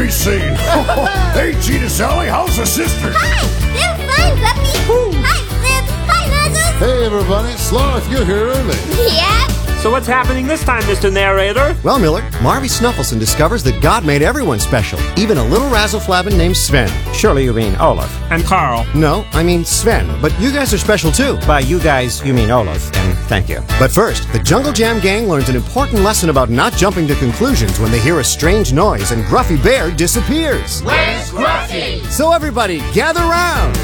be seen. Hey, Cheetah Sally, how's the sisters? Hi, they're fine, Guppy. Hi, Flip. Hi, Nuzzles. Hey, everybody. Sloth, you're here early. Yeah? So what's happening this time, Mr. Narrator? Well, Miller, Marvy Snuffleson discovers that God made everyone special, even a little razzle-flabbin named Sven. Surely you mean Olaf. And Carl. No, I mean Sven, but you guys are special too. By you guys, you mean Olaf, and thank you. But first, the Jungle Jam gang learns an important lesson about not jumping to conclusions when they hear a strange noise and Gruffy Bear disappears. Where's Gruffy? So everybody, gather round!